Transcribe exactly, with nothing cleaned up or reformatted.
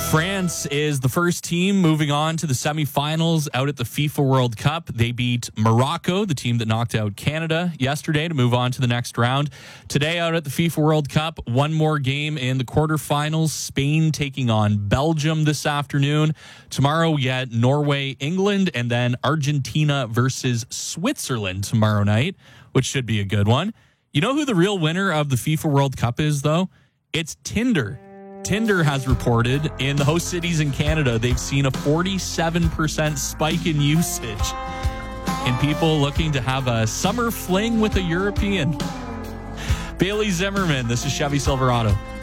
France is the first team moving on to the semifinals out at the FIFA World Cup. They beat Morocco, the team that knocked out Canada yesterday, to move on to the next round. Today out at the FIFA World Cup, one more game in the quarterfinals. Spain taking on Belgium this afternoon. Tomorrow we get Norway, England, and then Argentina versus Switzerland tomorrow night, which should be a good one. You know who the real winner of the FIFA World Cup is, though? It's Tinder. Tinder has reported in the host cities in Canada, they've seen a forty-seven percent spike in usage in people looking to have a summer fling with a European. Bailey Zimmerman, this is Chevy Silverado.